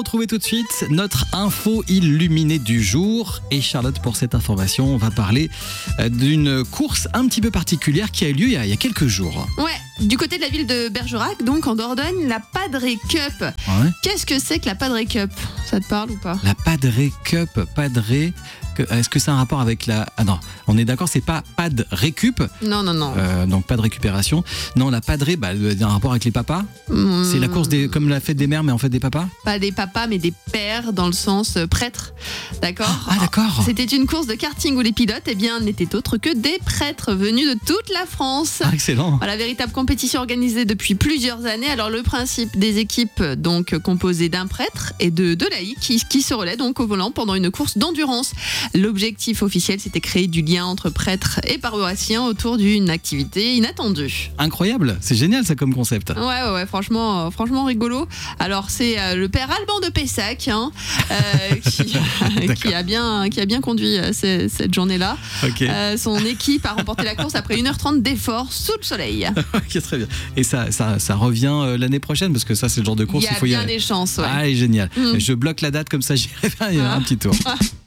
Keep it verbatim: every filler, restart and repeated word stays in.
retrouver tout de suite notre info illuminée du jour. Et Charlotte, pour cette information, on va parler d'une course un petit peu particulière qui a eu lieu il y a, il y a quelques jours. Ouais, du côté de la ville de Bergerac, donc en Dordogne, la Padre Cup. Ouais. Qu'est-ce que c'est que la Padre Cup ? Ça te parle ou pas ? La Padre Cup, Padre... Est-ce que c'est un rapport avec la... Ah non, on est d'accord, c'est pas Pad Récup. Non, non, non. Euh, donc pas de récupération. Non, la Padre, bah, il y a un rapport avec les papas. Mmh. C'est la course des, comme la fête des mères, mais en fait des papas. Pas des papas, mais des pères dans le sens euh, prêtre. D'accord ? Ah, d'accord. C'était une course de karting où les pilotes eh bien, n'étaient autres que des prêtres venus de toute la France. Ah, excellent. Voilà, véritable compétition organisée depuis plusieurs années. Alors le principe des équipes donc composées d'un prêtre et de deux laïcs qui, qui se relaient donc au volant pendant une course d'endurance. L'objectif officiel, c'était créer du lien entre prêtres et paroissiens autour d'une activité inattendue. Incroyable, c'est génial ça comme concept. Ouais, ouais, ouais franchement, euh, franchement rigolo. Alors c'est euh, le père Alban de Pessac hein, euh, qui, qui, a bien, qui a bien conduit euh, c- cette journée-là. Okay. Euh, son équipe a remporté la course après une heure trente d'efforts sous le soleil. Ok, très bien. Et ça, ça, ça revient euh, l'année prochaine parce que ça c'est le genre de course il y a il faut bien y aller. Des chances. Ouais. Ah, génial. Mm. Je bloque la date comme ça j'irai faire ah. un petit tour. Ah.